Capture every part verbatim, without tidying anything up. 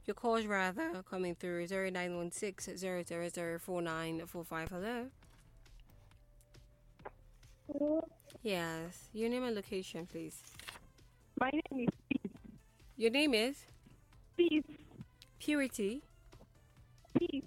Your calls rather coming through zero nine one six zero zero zero four nine four five. Hello. Hello. Yes. Your name and location, please. My name is Peace. Your name is Peace. Purity. Peace.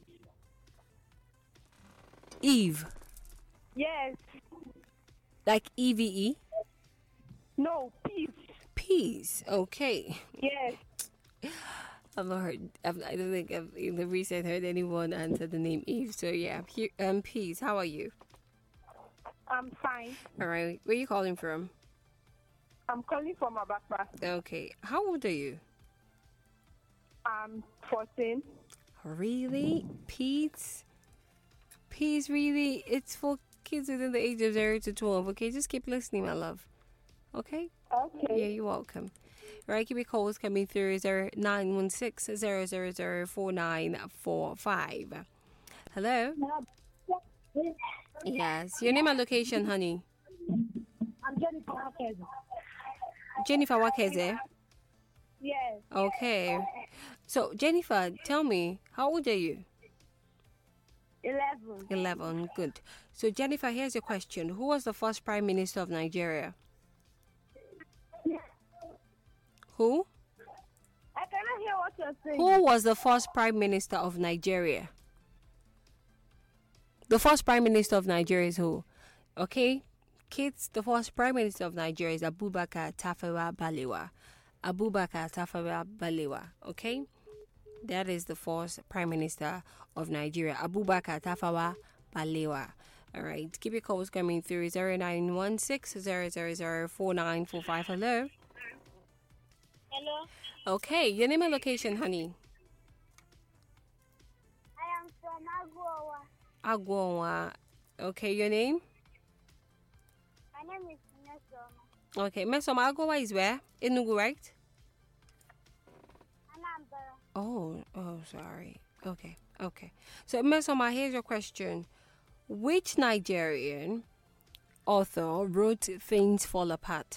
Eve. Yes. Like E V E. No, Peace. Peace. Okay. Yes. I've not heard. I've, I don't think I've in the recent heard anyone answer the name Eve. So yeah. Pu- um. Peace. How are you? I'm fine. All right. Where are you calling from? I'm calling from Abakpa. Okay. How old are you? I'm fourteen. Really? Peace? Peace, really? It's for kids within the age of zero to twelve. Okay, just keep listening, my love. Okay? Okay. Yeah, you're welcome. All right, keep your calls coming through zero nine one six zero zero zero four nine four five. Hello? Yes. Your name and location, honey? I'm Jennifer Wakez. Jennifer Wakeze? Yes. Okay. So, Jennifer, tell me, how old are you? Eleven. eleven. Good. So, Jennifer, here's your question. Who was the first Prime Minister of Nigeria? Who? I cannot hear what you're saying. Who was the first Prime Minister of Nigeria? The first Prime Minister of Nigeria is who? Okay? Kids, the first Prime Minister of Nigeria is Abubakar Tafawa Balewa. Abubakar Tafawa Balewa. Okay? That is the first Prime Minister of Nigeria. Abubakar Tafawa Balewa. All right. Keep your calls coming through zero nine one six zero zero zero four nine four five. Hello. Hello. Okay. Your name and location, honey. I am from Aguawa. Agwawa. Okay. Your name? My name is Nesoma. Okay. Mesoma Agwawa is where? Enugu, right? Anambra. Oh. Oh, sorry. Okay. Okay. So, Mesoma, here's your question. Which Nigerian author wrote Things Fall Apart?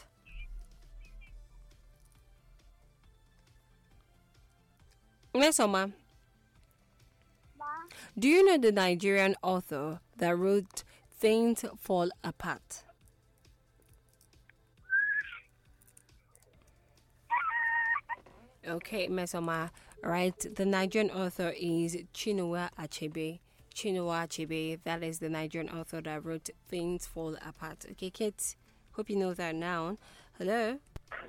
Mesoma, Ma. do you know the Nigerian author that wrote Things Fall Apart? Okay, Mesoma, right? The Nigerian author is Chinua Achebe. Chinua Achebe, that is the Nigerian author that wrote Things Fall Apart. Okay, kids, hope you know that now. Hello?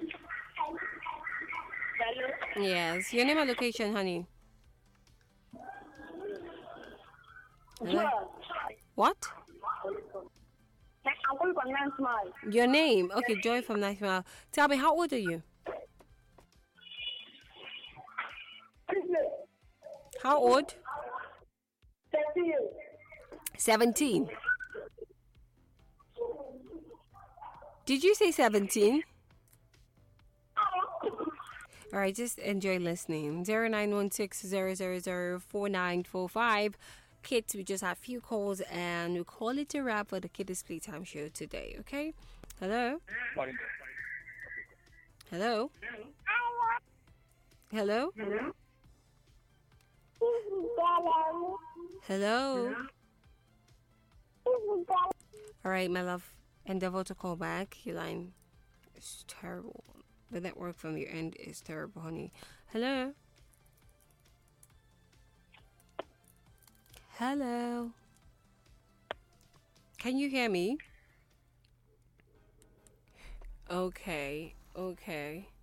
Hello. Yes, your name and location, honey. Hello? What? I'm calling from Nansmal. Your name? Okay, Joy from National. Tell me, how old are you? How old? seventeen. Did you say seventeen? All right, just enjoy listening. zero nine one six zero zero zero four nine four five. Kids, we just have a few calls and we call it a wrap for the Kiddies Playtime show today, okay? Hello? Hello? Hello? Hello? All right, my love. Endeavor to call back. Your line is terrible. The network from your end is terrible, honey. Hello? Hello? Can you hear me? Okay, okay.